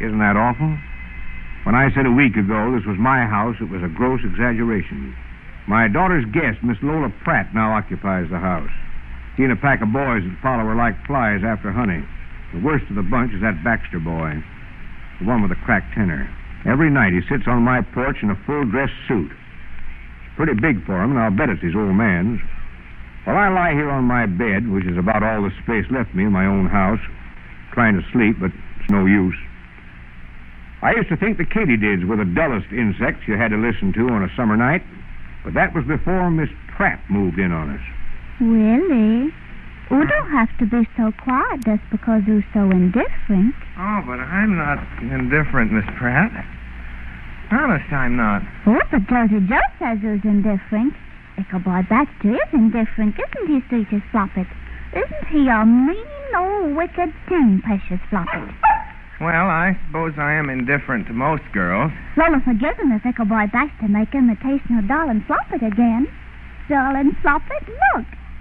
Isn't that awful? When I said a week ago this was my house, it was a gross exaggeration. My daughter's guest, Miss Lola Pratt, now occupies the house. She and a pack of boys that follow her like flies after honey. The worst of the bunch is that Baxter boy, the one with the cracked tenor. Every night he sits on my porch in a full-dress suit. It's pretty big for him, and I'll bet it's his old man's. Well, I lie here on my bed, which is about all the space left me in my own house, trying to sleep, but it's no use. I used to think the katydids were the dullest insects you had to listen to on a summer night, but that was before Miss Pratt moved in on us. Really? You don't have to be so quiet just because you're so indifferent. Oh, but I'm not indifferent, Miss Pratt. Honest, I'm not. Oh, but Josie Joe says you're indifferent. Ichabod Baxter is indifferent, isn't he, sweetest Floppet? Isn't he a mean old wicked thing, precious Floppet? Well, I suppose I am indifferent to most girls. Lola forgives him if Ichabod Baxter make imitation of Darlin' Floppet again. Darlin' Floppet, look.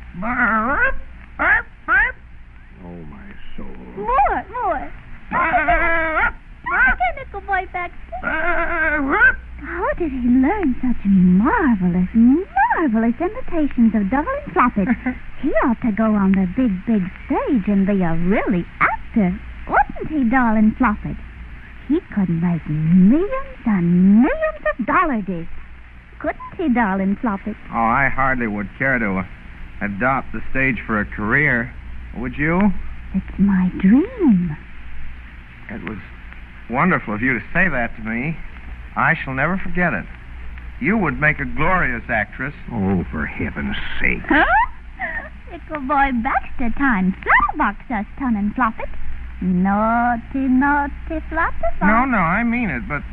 Oh, my soul. More. Again, Ichabod Baxter. How did he learn such marvelous imitations of Darlin' Floppet? He ought to go on the big stage and be a really actor. Wouldn't he, Darlin' Floppet? He could make millions and millions of dollars. Couldn't he, Darlin' Floppet? Oh, I hardly would care to adopt the stage for a career. Would you? It's my dream. It was wonderful of you to say that to me. I shall never forget it. You would make a glorious actress. Oh, for heaven's sake. Huh? Ichabod Baxter time flabbox us, Tunnin' Floppet. Naughty Floppet. No, I mean it, but...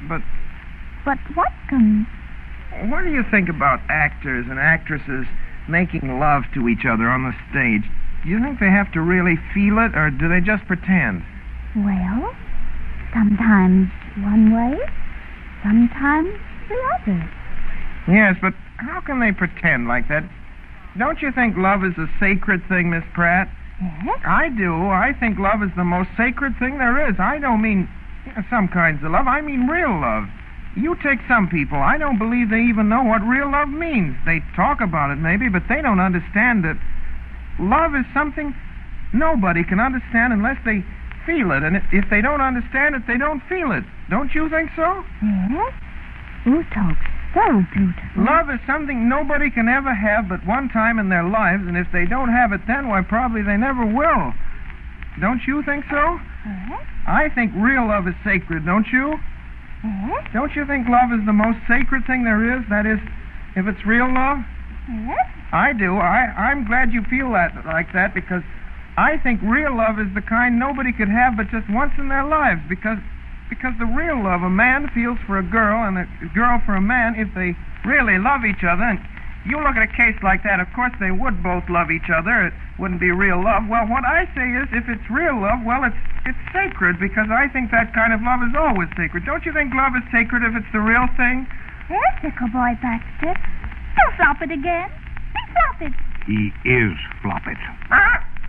But what can... What do you think about actors and actresses making love to each other on the stage? Do you think they have to really feel it, or do they just pretend? Well, sometimes one way, sometimes the other. Yes, but how can they pretend like that? Don't you think love is a sacred thing, Miss Pratt? Yes? I do. I think love is the most sacred thing there is. I don't mean some kinds of love. I mean real love. You take some people. I don't believe they even know what real love means. They talk about it maybe, but they don't understand that love is something nobody can understand unless they feel it. And if they don't understand it, they don't feel it. Don't you think so? Yes? You talk so beautiful. Love is something nobody can ever have but one time in their lives, and if they don't have it then, why, probably they never will. Don't you think so? Yes? I think real love is sacred, don't you? Yes? Don't you think love is the most sacred thing there is? That is, if it's real love? Yes? I do. I'm glad you feel that like that, because I think real love is the kind nobody could have but just once in their lives, because the real love a man feels for a girl and a girl for a man, if they really love each other, and you look at a case like that, of course they would both love each other. It wouldn't be real love. Well, what I say is, if it's real love, well, it's sacred, because I think that kind of love is always sacred. Don't you think love is sacred if it's the real thing? Yes, Ichabod Baxter. Don't flop it again. Be flop it. He is Floppet. Ah!